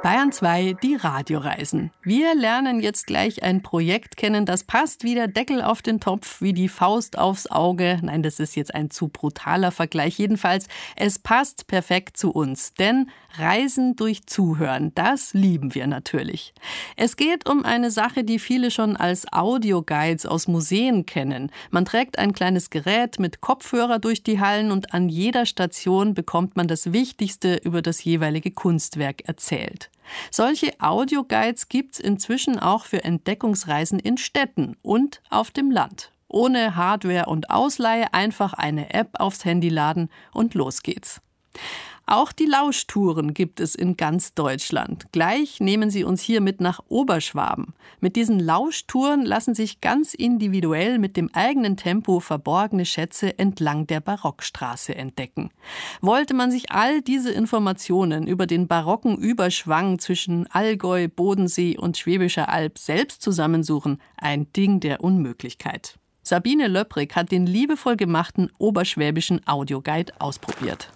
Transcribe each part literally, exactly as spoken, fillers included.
Bayern zwei, die Radioreisen. Wir lernen jetzt gleich ein Projekt kennen, das passt wie der Deckel auf den Topf, wie die Faust aufs Auge. Nein, das ist jetzt ein zu brutaler Vergleich. Jedenfalls, es passt perfekt zu uns. Denn Reisen durch Zuhören, das lieben wir natürlich. Es geht um eine Sache, die viele schon als Audioguides aus Museen kennen. Man trägt ein kleines Gerät mit Kopfhörer durch die Hallen und an jeder Station bekommt man das Wichtigste über das jeweilige Kunstwerk erzählt. Solche Audioguides gibt's inzwischen auch für Entdeckungsreisen in Städten und auf dem Land. Ohne Hardware und Ausleihe, einfach eine App aufs Handy laden und los geht's. Auch die Lauschtouren gibt es in ganz Deutschland. Gleich nehmen Sie uns hier mit nach Oberschwaben. Mit diesen Lauschtouren lassen sich ganz individuell mit dem eigenen Tempo verborgene Schätze entlang der Barockstraße entdecken. Wollte man sich all diese Informationen über den barocken Überschwang zwischen Allgäu, Bodensee und Schwäbischer Alb selbst zusammensuchen, ein Ding der Unmöglichkeit. Sabine Löpprig hat den liebevoll gemachten oberschwäbischen Audioguide ausprobiert.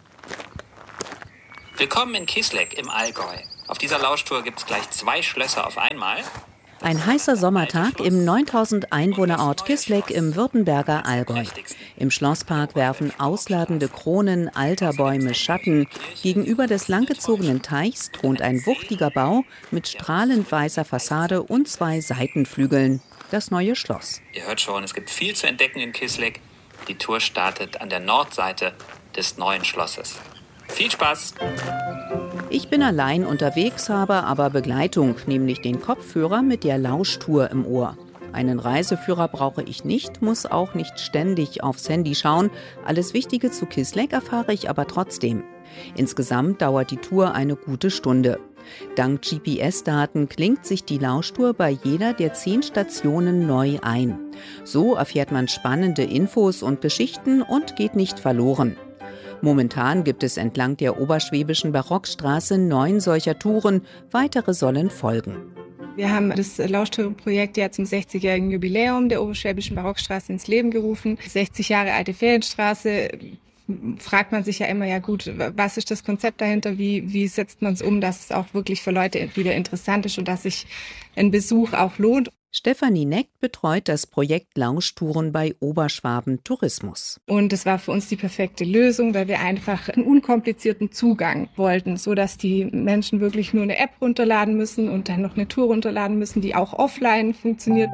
Willkommen in Kisleck im Allgäu. Auf dieser Lauschtour gibt es gleich zwei Schlösser auf einmal. Ein heißer Sommertag im neuntausend Einwohnerort Kisleck im Württemberger Allgäu. Im Schlosspark werfen ausladende Kronen alter Bäume Schatten. Gegenüber des langgezogenen Teichs thront ein wuchtiger Bau mit strahlend weißer Fassade und zwei Seitenflügeln. Das neue Schloss. Ihr hört schon, es gibt viel zu entdecken in Kisleck. Die Tour startet an der Nordseite des neuen Schlosses. Viel Spaß! Ich bin allein unterwegs, habe aber Begleitung, nämlich den Kopfhörer mit der Lauschtour im Ohr. Einen Reiseführer brauche ich nicht, muss auch nicht ständig aufs Handy schauen. Alles Wichtige zu Kisleck erfahre ich aber trotzdem. Insgesamt dauert die Tour eine gute Stunde. Dank G P S-Daten klingt sich die Lauschtour bei jeder der zehn Stationen neu ein. So erfährt man spannende Infos und Geschichten und geht nicht verloren. Momentan gibt es entlang der oberschwäbischen Barockstraße neun solcher Touren, weitere sollen folgen. Wir haben das Lauschtour-Projekt ja zum sechzigjährigen Jubiläum der oberschwäbischen Barockstraße ins Leben gerufen. sechzig Jahre alte Ferienstraße, fragt man sich ja immer, ja gut, was ist das Konzept dahinter, wie, wie setzt man es um, dass es auch wirklich für Leute wieder interessant ist und dass sich ein Besuch auch lohnt. Stefanie Neck betreut das Projekt Lauschtouren bei Oberschwaben Tourismus. Und das war für uns die perfekte Lösung, weil wir einfach einen unkomplizierten Zugang wollten, so dass die Menschen wirklich nur eine App runterladen müssen und dann noch eine Tour runterladen müssen, die auch offline funktioniert.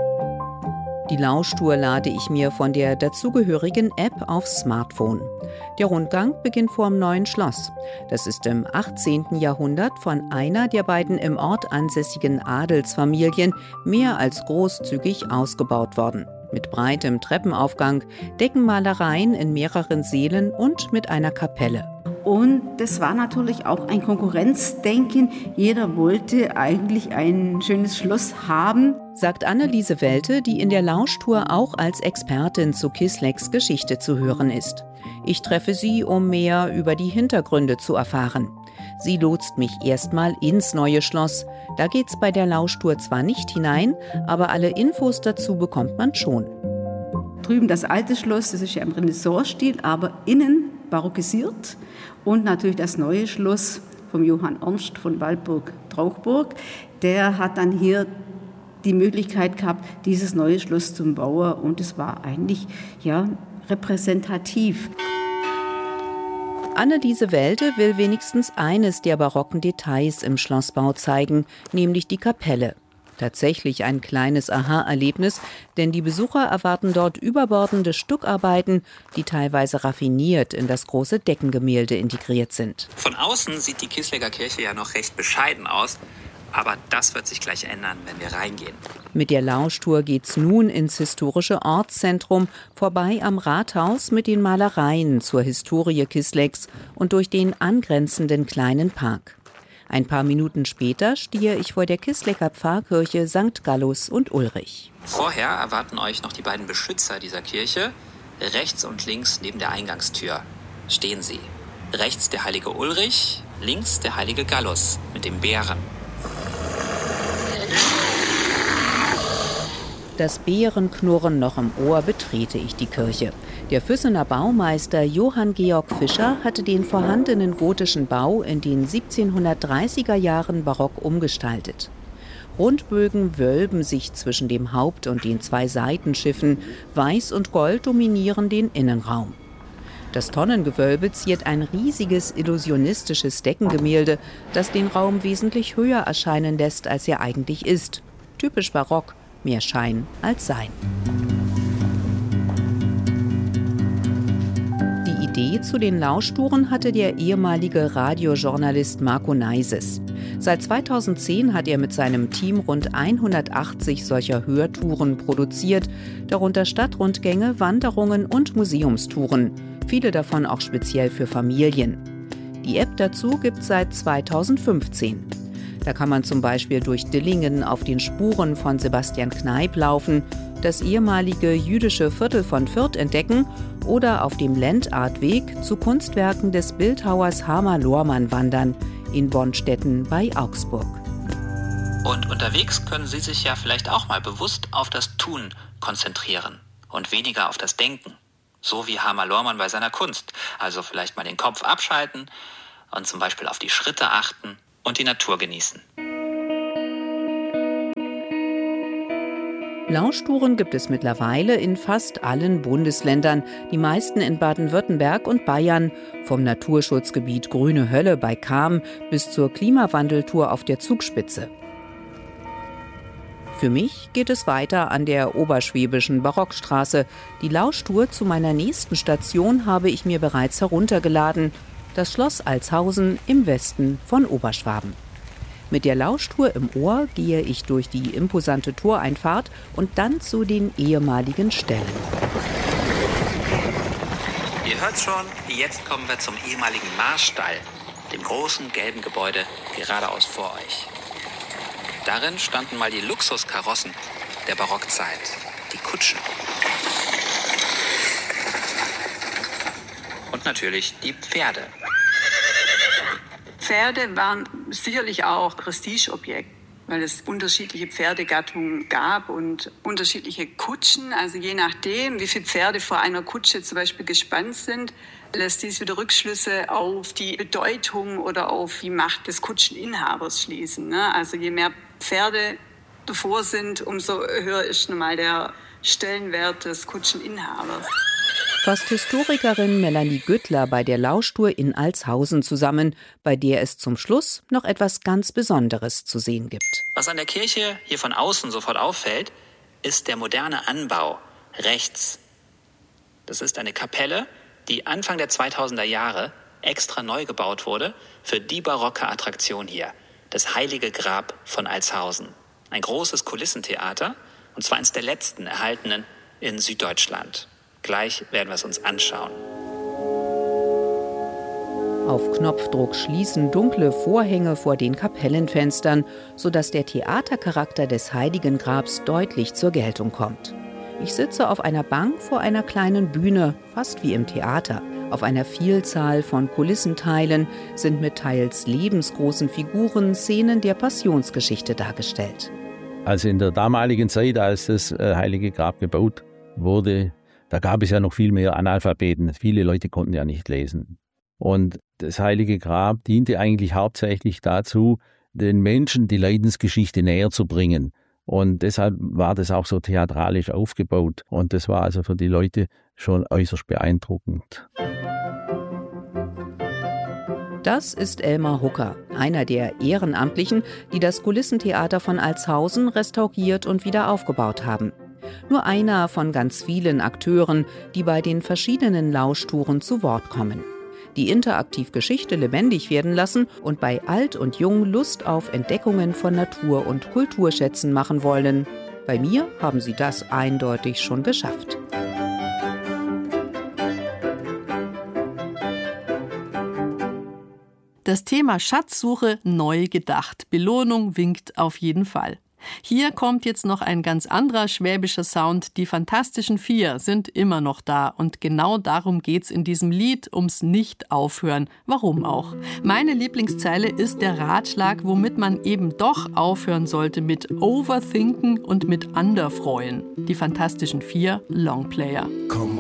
Die Lauschtour lade ich mir von der dazugehörigen App aufs Smartphone. Der Rundgang beginnt vor dem neuen Schloss. Das ist im achtzehnten Jahrhundert von einer der beiden im Ort ansässigen Adelsfamilien mehr als großzügig ausgebaut worden. Mit breitem Treppenaufgang, Deckenmalereien in mehreren Sälen und mit einer Kapelle. Und das war natürlich auch ein Konkurrenzdenken. Jeder wollte eigentlich ein schönes Schloss haben. Sagt Anneliese Welte, die in der Lauschtour auch als Expertin zu Kislecks Geschichte zu hören ist. Ich treffe sie, um mehr über die Hintergründe zu erfahren. Sie lotst mich erstmal ins neue Schloss. Da geht's bei der Lauschtour zwar nicht hinein, aber alle Infos dazu bekommt man schon. Drüben das alte Schloss, das ist ja im Renaissance-Stil, aber innen barockisiert. Und natürlich das neue Schloss vom Johann Ernst von Waldburg-Trauchburg. Der hat dann hier die Möglichkeit gehabt, dieses neue Schloss zu bauen. Und es war eigentlich ja, repräsentativ. Anneliese Welte will wenigstens eines der barocken Details im Schlossbau zeigen, nämlich die Kapelle. Tatsächlich ein kleines Aha-Erlebnis, denn die Besucher erwarten dort überbordende Stuckarbeiten, die teilweise raffiniert in das große Deckengemälde integriert sind. Von außen sieht die Kislecker Kirche ja noch recht bescheiden aus, aber das wird sich gleich ändern, wenn wir reingehen. Mit der Lauschtour geht's nun ins historische Ortszentrum, vorbei am Rathaus mit den Malereien zur Historie Kislecks und durch den angrenzenden kleinen Park. Ein paar Minuten später stehe ich vor der Kislecker Pfarrkirche Sankt Gallus und Ulrich. Vorher erwarten euch noch die beiden Beschützer dieser Kirche. Rechts und links neben der Eingangstür stehen sie. Rechts der heilige Ulrich, links der heilige Gallus mit dem Bären. Das Bärenknurren noch im Ohr betrete ich die Kirche. Der Füssener Baumeister Johann Georg Fischer hatte den vorhandenen gotischen Bau in den siebzehnhundertdreißiger Jahren barock umgestaltet. Rundbögen wölben sich zwischen dem Haupt- und den zwei Seitenschiffen. Weiß und Gold dominieren den Innenraum. Das Tonnengewölbe ziert ein riesiges illusionistisches Deckengemälde, das den Raum wesentlich höher erscheinen lässt, als er eigentlich ist. Typisch barock, mehr Schein als Sein. Die Idee zu den Lauschtouren hatte der ehemalige Radiojournalist Marco Neises. Seit zweitausendzehn hat er mit seinem Team rund hundertachtzig solcher Hörtouren produziert, darunter Stadtrundgänge, Wanderungen und Museumstouren, viele davon auch speziell für Familien. Die App dazu gibt es seit zweitausendfünfzehn. Da kann man zum Beispiel durch Dillingen auf den Spuren von Sebastian Kneipp laufen, das ehemalige jüdische Viertel von Fürth entdecken oder auf dem Lendartweg zu Kunstwerken des Bildhauers Hamar Lohrmann wandern, in Bonstetten bei Augsburg. Und unterwegs können Sie sich ja vielleicht auch mal bewusst auf das Tun konzentrieren und weniger auf das Denken. So wie Hamar Lohrmann bei seiner Kunst. Also vielleicht mal den Kopf abschalten und zum Beispiel auf die Schritte achten und die Natur genießen. Lauschtouren gibt es mittlerweile in fast allen Bundesländern, die meisten in Baden-Württemberg und Bayern, vom Naturschutzgebiet Grüne Hölle bei Cham bis zur Klimawandeltour auf der Zugspitze. Für mich geht es weiter an der oberschwäbischen Barockstraße. Die Lauschtour zu meiner nächsten Station habe ich mir bereits heruntergeladen, das Schloss Altshausen im Westen von Oberschwaben. Mit der Lauschtour im Ohr gehe ich durch die imposante Toreinfahrt und dann zu den ehemaligen Ställen. Ihr hört schon, jetzt kommen wir zum ehemaligen Marstall, dem großen gelben Gebäude geradeaus vor euch. Darin standen mal die Luxuskarossen der Barockzeit, die Kutschen. Und natürlich die Pferde. Pferde waren sicherlich auch Prestigeobjekt, weil es unterschiedliche Pferdegattungen gab und unterschiedliche Kutschen. Also je nachdem, wie viele Pferde vor einer Kutsche zum Beispiel gespannt sind, lässt dies wieder Rückschlüsse auf die Bedeutung oder auf die Macht des Kutscheninhabers schließen. Also je mehr Pferde davor sind, umso höher ist normal der Stellenwert des Kutscheninhabers. Fasst Historikerin Melanie Güttler bei der Lauschtour in Altshausen zusammen, bei der es zum Schluss noch etwas ganz Besonderes zu sehen gibt. Was an der Kirche hier von außen sofort auffällt, ist der moderne Anbau rechts. Das ist eine Kapelle, die Anfang der zweitausender Jahre extra neu gebaut wurde für die barocke Attraktion hier, das Heilige Grab von Altshausen. Ein großes Kulissentheater, und zwar eines der letzten erhaltenen in Süddeutschland. Gleich werden wir es uns anschauen. Auf Knopfdruck schließen dunkle Vorhänge vor den Kapellenfenstern, sodass der Theatercharakter des Heiligen Grabs deutlich zur Geltung kommt. Ich sitze auf einer Bank vor einer kleinen Bühne, fast wie im Theater. Auf einer Vielzahl von Kulissenteilen sind mit teils lebensgroßen Figuren Szenen der Passionsgeschichte dargestellt. Also in der damaligen Zeit, als das Heilige Grab gebaut wurde, da gab es ja noch viel mehr Analphabeten. Viele Leute konnten ja nicht lesen. Und das Heilige Grab diente eigentlich hauptsächlich dazu, den Menschen die Leidensgeschichte näher zu bringen. Und deshalb war das auch so theatralisch aufgebaut. Und das war also für die Leute schon äußerst beeindruckend. Das ist Elmar Hucker, einer der Ehrenamtlichen, die das Kulissentheater von Altshausen restauriert und wieder aufgebaut haben. Nur einer von ganz vielen Akteuren, die bei den verschiedenen Lauschtouren zu Wort kommen, die interaktiv Geschichte lebendig werden lassen und bei Alt und Jung Lust auf Entdeckungen von Natur- und Kulturschätzen machen wollen. Bei mir haben sie das eindeutig schon geschafft. Das Thema Schatzsuche neu gedacht. Belohnung winkt auf jeden Fall. Hier kommt jetzt noch ein ganz anderer schwäbischer Sound. Die Fantastischen Vier sind immer noch da und genau darum geht's in diesem Lied, ums Nicht-Aufhören. Warum auch? Meine Lieblingszeile ist der Ratschlag, womit man eben doch aufhören sollte mit Overthinken und mit Underfreuen. Die Fantastischen Vier, Longplayer. Komm